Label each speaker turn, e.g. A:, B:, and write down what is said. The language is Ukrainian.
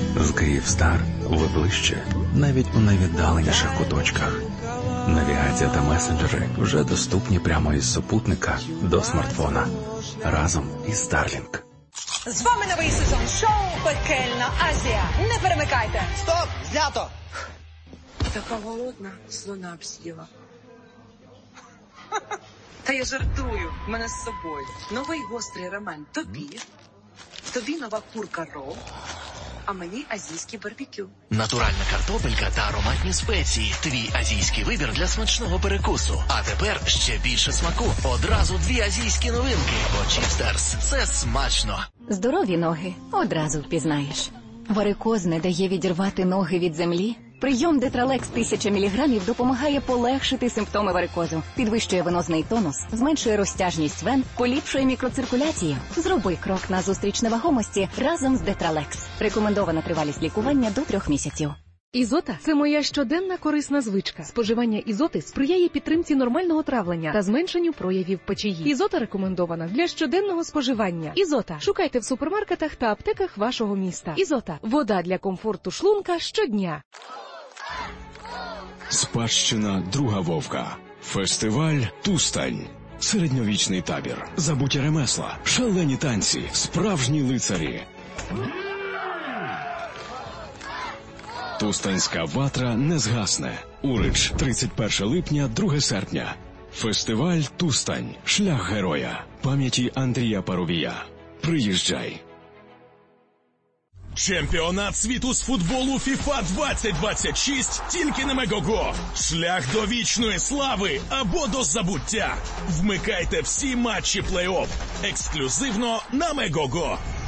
A: З Київстар ви ближче, навіть у найвіддаленіших куточках. Навігація та месенджери вже доступні прямо із супутника до смартфона. Разом із Starlink.
B: З вами новий сезон шоу «Пекельна Азія». Не перемикайте.
C: Стоп! Знято!
D: Така голодна, слона б з'їла. Та я жартую, в мене з собою. Новий гострий рамен тобі нова курка рол, а мені азійський барбекю.
E: Натуральна картопелька та ароматні спеції. Твій азійський вибір для смачного перекусу. А тепер ще більше смаку. Одразу 2 азійські новинки. Бо Чіпстерс – це смачно.
F: Здорові ноги одразу впізнаєш. Варикоз не дає відірвати ноги від землі? Прийом Детралекс 1000 мг допомагає полегшити симптоми варикозу, підвищує венозний тонус, зменшує розтяжність вен, поліпшує мікроциркуляцію. Зроби крок назустріч невагомості разом з Детралекс. Рекомендована тривалість лікування до 3 місяців.
G: Ізота – це моя щоденна корисна звичка. Споживання ізоти сприяє підтримці нормального травлення та зменшенню проявів печії. Ізота рекомендована для щоденного споживання. Ізота. Шукайте в супермаркетах та аптеках вашого міста. Ізота – вода для комфорту шлунка щодня.
H: Спадщина Друга Вовка. Фестиваль «Тустань». Середньовічний табір. Забуті ремесла. Шалені танці. Справжні лицарі. Тустанська ватра не згасне. Урич. 31 липня, 2 серпня. Фестиваль «Тустань». Шлях героя. Пам'яті Андрія Парубія. Приїжджай.
I: Чемпіонат світу з футболу FIFA 2026 тільки на Мегого. Шлях до вічної слави або до забуття. Вмикайте всі матчі плей-офф. Ексклюзивно на Мегого.